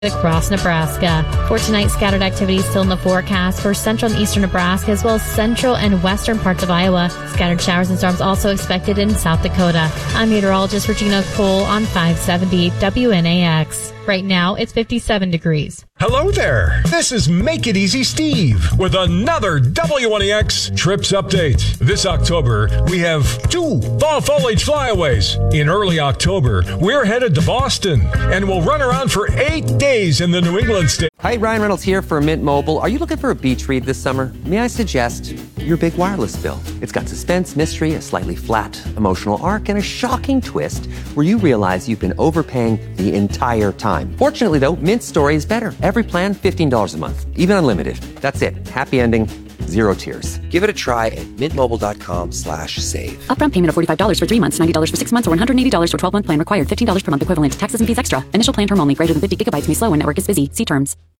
across Nebraska. For tonight, scattered activity still in the forecast for central and eastern Nebraska, as well as central and western parts of Iowa. Scattered showers and storms also expected in South Dakota. I'm meteorologist Regina Cole on 570 WNAX. Right now, it's 57 degrees. Hello there. This is Make It Easy Steve with another WNAX Trips Update. This October, we have 2 fall foliage flyaways. In early October, we're headed to Boston, and we'll run around for 8 days in the New England state. Hi, Ryan Reynolds here for Mint Mobile. Are you looking for a beach read this summer? May I suggest your big wireless bill? It's got suspense, mystery, a slightly flat emotional arc, and a shocking twist where you realize you've been overpaying the entire time. Fortunately, though, Mint's story is better. Every plan, $15 a month, even unlimited. That's it. Happy ending, 0 tears. Give it a try at mintmobile.com/save. Upfront payment of $45 for 3 months, $90 for 6 months, or $180 for 12-month plan required. $15 per month equivalent. Taxes and fees extra. Initial plan term only. Greater than 50 gigabytes may slow when network is busy. See terms.